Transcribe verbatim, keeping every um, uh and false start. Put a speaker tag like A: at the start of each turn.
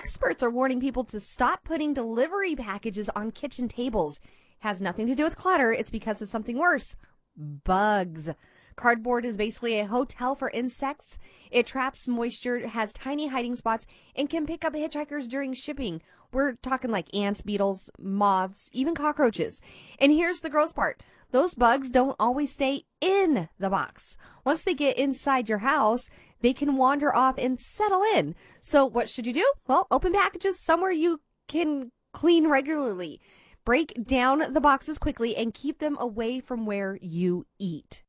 A: experts are warning people to stop putting delivery packages on kitchen tables. It has nothing to do with clutter. It's because of something worse. Bugs. Cardboard is basically a hotel for insects. It traps moisture, has tiny hiding spots, and can pick up hitchhikers during shipping. We're talking like ants, beetles, moths, even cockroaches. And here's the gross part. Those bugs don't always stay in the box. Once they get inside your house, they can wander off and settle in. So what should you do? Well, open packages somewhere you can clean regularly. Break down the boxes quickly and keep them away from where you eat.